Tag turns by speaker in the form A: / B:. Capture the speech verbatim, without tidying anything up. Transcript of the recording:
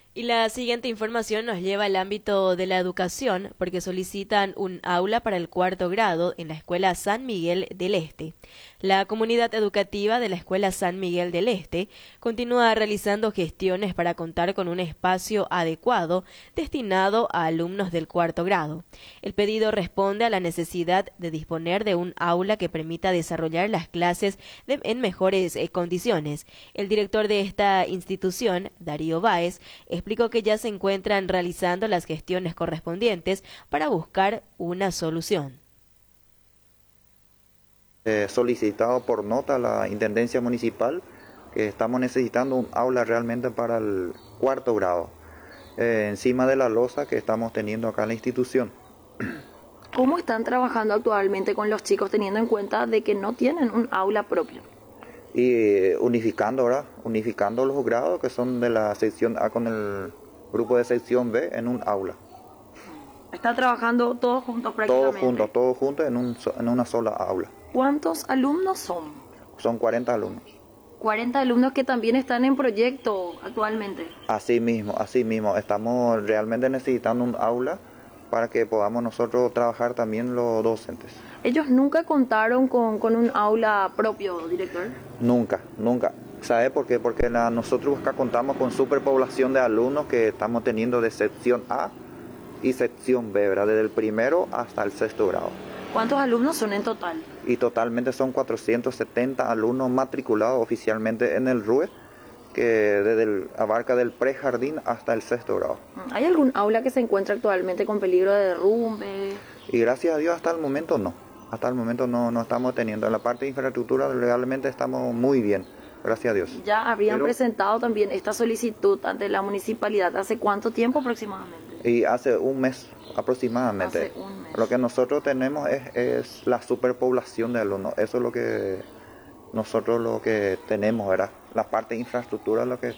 A: Y la siguiente información nos lleva al ámbito de la educación, porque solicitan un aula para el cuarto grado en la Escuela San Miguel del Este. La comunidad educativa de la Escuela San Miguel del Este continúa realizando gestiones para contar con un espacio adecuado destinado a alumnos del cuarto grado. El pedido responde a la necesidad de disponer de un aula que permita desarrollar las clases de, en mejores eh, condiciones. El director de esta institución, Darío Báez, explicó que ya se encuentran realizando las gestiones correspondientes para buscar una solución.
B: Eh, solicitado por nota a la Intendencia Municipal que estamos necesitando un aula realmente para el cuarto grado, eh, encima de la losa que estamos teniendo acá en la institución.
C: ¿Cómo están trabajando actualmente con los chicos teniendo en cuenta de que no tienen un aula propio?
B: Y eh, unificando, ¿verdad? Unificando los grados que son de la sección A con el grupo de sección B en un aula.
C: ¿Están trabajando todos juntos prácticamente?
B: Todos juntos, todos juntos en, un, en una sola aula.
C: ¿Cuántos alumnos son?
B: Son cuarenta alumnos.
C: cuarenta alumnos que también están en proyecto actualmente.
B: Así mismo, así mismo. Estamos realmente necesitando un aula para que podamos nosotros trabajar también los docentes.
C: ¿Ellos nunca contaron con, con un aula propio, director?
B: Nunca, nunca. ¿Sabe por qué? Porque la, nosotros acá contamos con superpoblación de alumnos que estamos teniendo de sección A y sección B, ¿verdad? Desde el primero hasta el sexto grado.
C: ¿Cuántos alumnos son en total?
B: Y totalmente son cuatrocientos setenta alumnos matriculados oficialmente en el R U E, que desde el, abarca del prejardín hasta el sexto grado.
C: ¿Hay algún aula que se encuentra actualmente con peligro de derrumbe?
B: Y gracias a Dios hasta el momento no. Hasta el momento no, no estamos teniendo. En la parte de infraestructura realmente estamos muy bien, gracias a Dios.
C: ¿Ya habían
B: Pero,
C: presentado también esta solicitud ante la municipalidad hace cuánto tiempo aproximadamente?
B: Y hace un mes aproximadamente.
C: Hace un mes.
B: Lo que nosotros tenemos es, es la superpoblación de alumnos. Eso es lo que nosotros lo que tenemos, ¿verdad? La parte de infraestructura es lo que